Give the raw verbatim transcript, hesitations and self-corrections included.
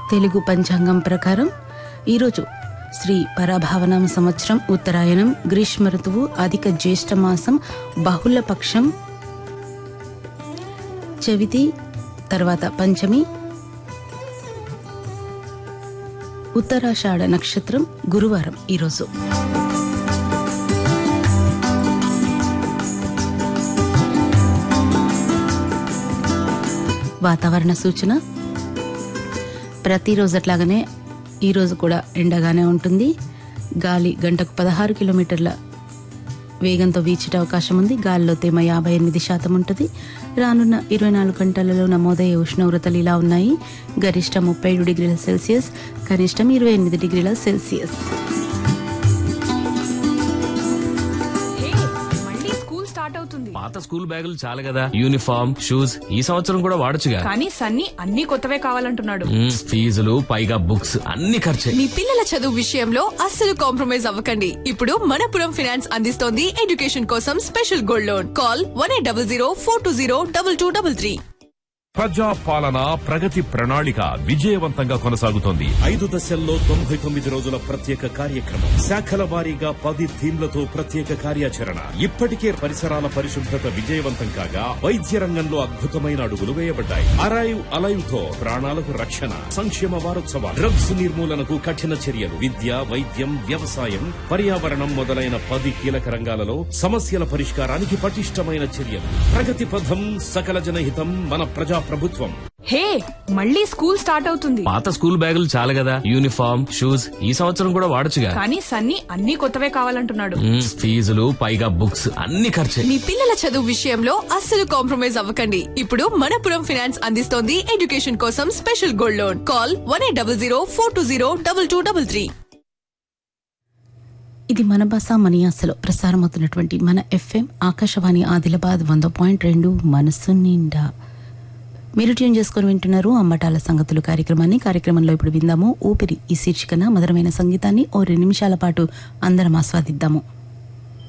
తెలుగు పంచాంగం ప్రకారం ఈరోజు శ్రీ పరాభావనామ సంవత్సరం ఉత్తరాయణం, గ్రీష్మ ఋతువు, అధిక జ్యేష్ఠ మాసం, బహుళ పక్షం, చవితి, తర్వాత పంచమి, ఉత్తరాషాఢ నక్షత్రం, గురువారం ఈరోజు. వాతావరణ సూచన. ప్రతిరోజట్లాగానే ఈరోజు కూడా ఎండగానే ఉంటుంది. గాలి గంటకు పదహారు కిలోమీటర్ల వేగంతో వీచే అవకాశం ఉంది. గాలిలో తేమ యాభై ఎనిమిది శాతం ఉంటుంది. రానున్న ఇరవై నాలుగు గంటలలో నమోదయ్యే ఉష్ణోగ్రతలు ఇలా ఉన్నాయి. గరిష్ట ముప్పై ఏడు డిగ్రీల సెల్సియస్, కనిష్టం ఇరవై ఎనిమిది డిగ్రీల సెల్సియస్. పాత స్కూల్ బ్యాగులు చాలు కదా, యూనిఫామ్, షూస్ ఈ సంవత్సరం కూడా వాడొచ్చుగా. కానీ సన్నీ అన్ని కొత్తవే కావాలంటున్నాడు. ఫీజులు పైగా బుక్స్ అన్ని ఖర్చే. మీ పిల్లల చదువు విషయంలో అస్సలు కాంప్రమైజ్ అవ్వకండి. ఇప్పుడు మనపురం ఫైనాన్స్ అందిస్తోంది ఎడ్యుకేషన్ కోసం special gold loan. Call one eight double zero four two zero double two double three. ప్రజా పాలన ప్రగతి ప్రణాళిక విజయవంతంగా కొనసాగుతోంది. ఐదు దశల్లో తొంభై తొమ్మిది రోజుల ప్రత్యేక కార్యక్రమం, శాఖల వారీగా పది థీమ్లతో ప్రత్యేక కార్యాచరణ. ఇప్పటికే పరిసరాల పరిశుభ్రత విజయవంతం కాగా వైద్య రంగంలో అద్భుతమైన అడుగులు వేయబడ్డాయి. అరైవ్ అలైవ్ తో ప్రాణాలకు రక్షణ. సంక్షేమ వారోత్సవాలు, డ్రగ్స్ నిర్మూలనకు కఠిన చర్యలు, విద్య, వైద్యం, వ్యవసాయం, పర్యావరణం మొదలైన పది కీలక రంగాలలో సమస్యల పరిష్కారానికి పటిష్టమైన చర్యలు. ప్రగతి పథం, సకల జనహితం, మన ప్రజా ప్రభుత్వం. హే, మళ్ళీ స్కూల్ స్టార్ట్ అవుతుంది. పాత స్కూల్ బ్యాగులు చాలు కదా, యూనిఫామ్, షూస్ ఈ సంవత్సరం కూడా వాడొచ్చుగా. కానీ సన్నీ అన్ని కొత్తవే కావాలంటున్నాడు. ఫీజులు పైగా బుక్స్ అన్ని ఖర్చే. మీ పిల్లల చదువు విషయంలో అస్సలు కాంప్రమైజ్ అవ్వకండి. ఇప్పుడు మనపురం ఫైనాన్స్ అందిస్తోంది ఎడ్యుకేషన్ కోసం special gold loan. Call one eight double zero four two zero double two double three. ఇది మన భాష మనియాసలో ప్రసారమవుతున్నటువంటి మన ఎఫ్ఎం ఆకాశవాణి ఆదిలాబాద్ వంద పాయింట్ రెండు మనసు నిండా. మీరు ట్యూన్ చేసుకుని వింటున్నారు అమ్మటాల సంగతులు కార్యక్రమాన్ని. కార్యక్రమంలో ఇప్పుడు విందాము ఊపిరి ఈ శీర్షికన మధురమైన సంగీతాన్ని ఓ రెండు నిమిషాల పాటు అందరం ఆస్వాదిద్దాము.